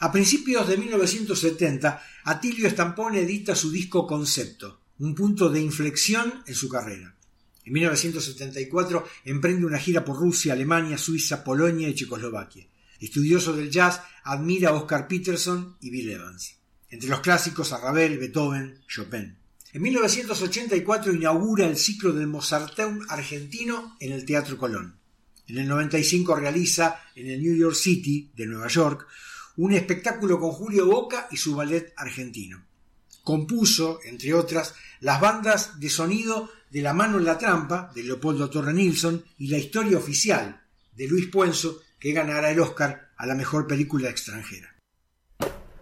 A principios de 1970, Attilio Stampone edita su disco Concepto, un punto de inflexión en su carrera. En 1974 emprende una gira por Rusia, Alemania, Suiza, Polonia y Checoslovaquia. Estudioso del jazz, admira a Oscar Peterson y Bill Evans. Entre los clásicos a Ravel, Beethoven, Chopin. En 1984 inaugura el ciclo del Mozarteum argentino en el Teatro Colón. En el 95 realiza en el New York City de Nueva York un espectáculo con Julio Boca y su ballet argentino. Compuso, entre otras, las bandas de sonido de La mano en la trampa, de Leopoldo Torre Nilsson, y La historia oficial, de Luis Puenzo, que ganará el Oscar a la mejor película extranjera.